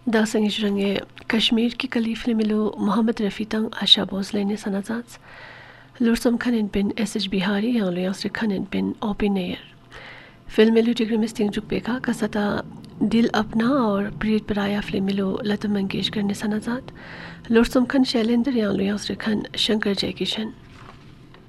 दासंगिश रंगे कश्मीर की कली फिल्मिलो मोहम्मद रफ़ी तंग Asha Bhosle सनाजात लुरसम खनिन pin S Bihari यांलो यांसरे खनिन pin OP near फिल्मिलो टिग्रमिस्टिंग जुकपेका कसता दिल अपना और प्रीत पराया फिल्मिलो लता मंगेशकर ने सनाजात लुरसम खन शैलेंद्र यांलो यांसरे खन शंकर जयकिशन